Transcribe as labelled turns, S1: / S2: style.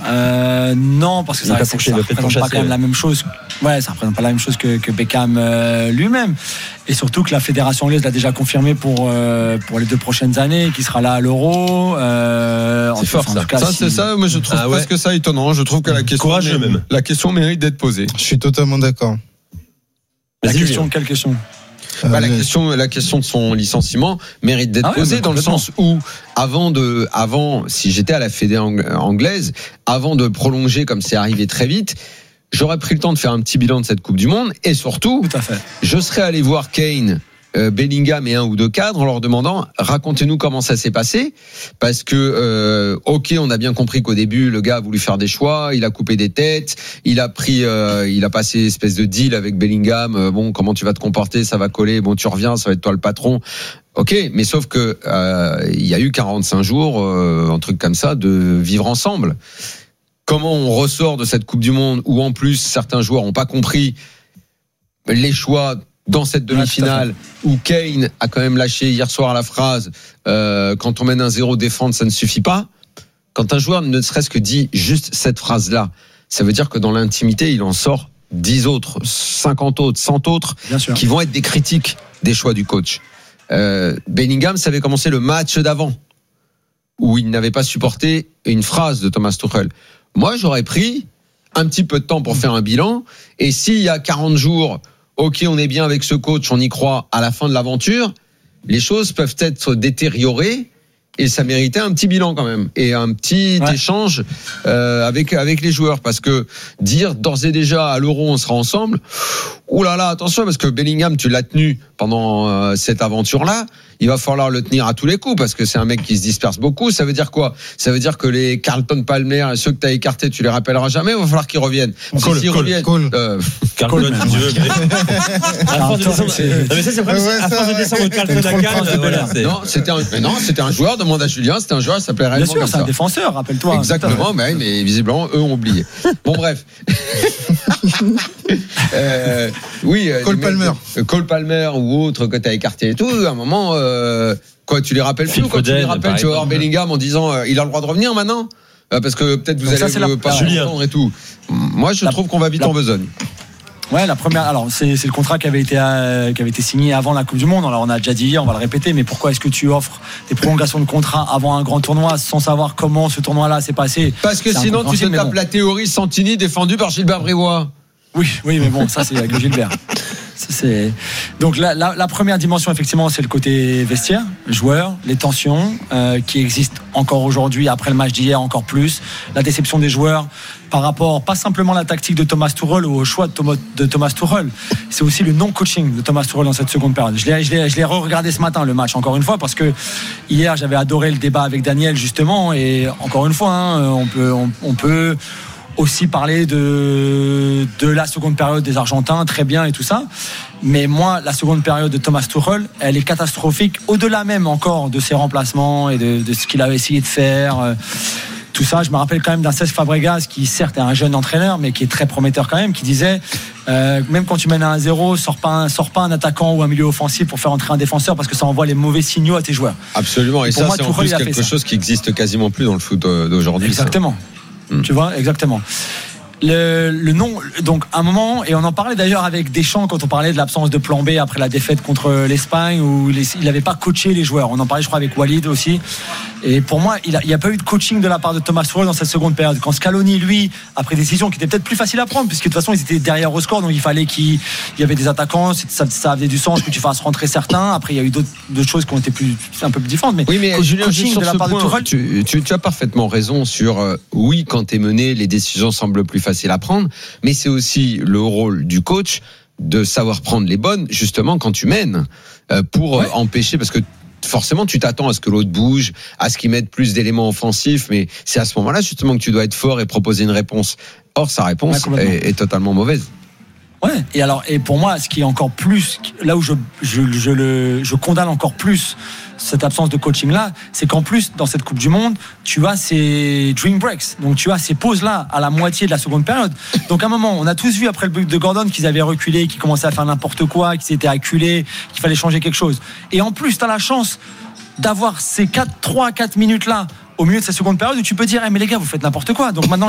S1: Non, parce que ça représente pas quand même la même chose. Ouais, ça représente pas la même chose que Beckham lui-même. Et surtout que la fédération anglaise l'a déjà confirmé pour les 2 prochaines années, qu'il sera là à l'Euro.
S2: C'est fort ça. C'est ça. Moi, je trouve presque ça étonnant. Je trouve que la question mérite d'être posée.
S3: Je suis totalement d'accord.
S1: Quelle question?
S2: La question de son licenciement mérite d'être posée dans le sens où avant, si j'étais à la fédé anglaise, avant de prolonger comme c'est arrivé très vite, j'aurais pris le temps de faire un petit bilan de cette Coupe du Monde et surtout,
S1: tout à fait,
S2: je serais allé voir Kane, Bellingham et 1 ou 2 cadres en leur demandant racontez-nous comment ça s'est passé, parce que on a bien compris qu'au début le gars a voulu faire des choix, il a coupé des têtes, il a passé espèce de deal avec Bellingham, comment tu vas te comporter, ça va coller, tu reviens, ça va être toi le patron. Ok, mais sauf que il y a eu 45 jours, un truc comme ça, de vivre ensemble. Comment on ressort de cette Coupe du Monde où en plus certains joueurs n'ont pas compris les choix dans cette demi-finale où Kane a quand même lâché hier soir la phrase quand on mène 1-0, défendre ça ne suffit pas. Quand un joueur ne serait-ce que dit juste cette phrase-là, ça veut dire que dans l'intimité il en sort 10 autres, 50 autres, 100 autres qui vont être des critiques des choix du coach. Bellingham, ça avait commencé le match d'avant où il n'avait pas supporté une phrase de Thomas Tuchel. Moi j'aurais pris un petit peu de temps pour faire un bilan, et s'il y a 40 jours, ok, on est bien avec ce coach, on y croit, à la fin de l'aventure, les choses peuvent être détériorées et ça méritait un petit bilan quand même et un petit échange avec les joueurs, parce que dire d'ores et déjà à l'Euro on sera ensemble, oulala, attention, parce que Bellingham tu l'as tenu pendant cette aventure-là, il va falloir le tenir à tous les coups parce que c'est un mec qui se disperse beaucoup. Ça veut dire quoi? Ça veut dire que les Carlton Palmer, ceux que tu as écartés, tu les rappelleras jamais, il va falloir qu'ils reviennent.
S3: Carlton,
S4: Carlton, mais ça c'est vrai, à force de descendre Carlton à Cannes,
S2: c'était un joueur, demande à Julien, c'était un joueur, ça s'appelait réellement comme ça.
S1: Bien sûr, c'est un défenseur, rappelle-toi.
S2: Exactement, mais visiblement eux ont oublié. Bon bref. Cole Palmer ou autre que tu as écarté et tout, à un moment tu les rappelles plus, quand tu les rappelles, tu vas voir Bellingham en disant il a le droit de revenir maintenant, parce que peut-être vous allez pas entendre et tout. Moi je trouve qu'on va vite en besogne.
S1: Ouais, la première. Alors c'est le contrat qui avait été signé avant la Coupe du Monde. Alors on a déjà dit hier, on va le répéter, mais pourquoi est-ce que tu offres des prolongations de contrat avant un grand tournoi sans savoir comment ce tournoi-là s'est passé?
S2: Parce que sinon tu te tapes la théorie Santini défendue par Gilbert Brivois.
S1: Oui, mais bon, ça c'est avec le Gilbert. Donc la première dimension, effectivement, c'est le côté vestiaire, joueurs, les tensions qui existent encore aujourd'hui, après le match d'hier encore plus, la déception des joueurs par rapport, pas simplement à la tactique de Thomas Tuchel ou au choix de Thomas Tuchel, c'est aussi le non-coaching de Thomas Tuchel dans cette seconde période. Je l'ai re-regardé ce matin, le match, encore une fois, parce que hier j'avais adoré le débat avec Daniel justement, et encore une fois, on peut aussi parler de la seconde période des Argentins, très bien et tout ça. Mais moi, la seconde période de Thomas Tuchel, elle est catastrophique, au-delà même encore de ses remplacements et de ce qu'il a essayé de faire. Tout ça, je me rappelle quand même d'un Cesc Fabregas qui certes est un jeune entraîneur, mais qui est très prometteur quand même, qui disait même quand tu mènes à 1-0, sors pas un attaquant ou un milieu offensif pour faire entrer un défenseur, parce que ça envoie les mauvais signaux à tes joueurs.
S2: Absolument, et ça c'est en plus quelque chose qui existe quasiment plus dans le foot d'aujourd'hui.
S1: Exactement. Tu vois, exactement. Le nom, donc à un moment, et on en parlait d'ailleurs avec Deschamps quand on parlait de l'absence de plan B après la défaite contre l'Espagne, où il n'avait pas coaché les joueurs. On en parlait, je crois, avec Walid aussi. Et pour moi, il n'y a pas eu de coaching de la part de Thomas Tuchel dans cette seconde période. Quand Scaloni, lui, a pris des décisions qui étaient peut-être plus faciles à prendre, puisque de toute façon, ils étaient derrière au score, donc il fallait qu'il y avait des attaquants, ça avait du sens que tu fasses rentrer certains. Après, il y a eu d'autres choses qui ont été un peu plus différentes. Mais
S2: oui, mais Julien, juste sur ce point, tu as parfaitement raison sur oui, quand t'es mené, les décisions semblent plus faciles à prendre, mais c'est aussi le rôle du coach de savoir prendre les bonnes, justement, quand tu mènes, pour empêcher, parce que forcément tu t'attends à ce que l'autre bouge, à ce qu'il mette plus d'éléments offensifs, mais c'est à ce moment-là justement que tu dois être fort et proposer une réponse. Or sa réponse est totalement mauvaise.
S1: Ouais. Et pour moi, ce qui est encore plus, là où je condamne encore plus cette absence de coaching là, c'est qu'en plus dans cette Coupe du Monde, tu as ces drink breaks, donc tu as ces pauses là à la moitié de la seconde période. Donc à un moment, on a tous vu après le but de Gordon qu'ils avaient reculé, qu'ils commençaient à faire n'importe quoi, qu'ils s'étaient acculés, qu'il fallait changer quelque chose. Et en plus, tu as la chance d'avoir ces 3-4 minutes là au milieu de cette seconde période où tu peux dire mais les gars, vous faites n'importe quoi. Donc maintenant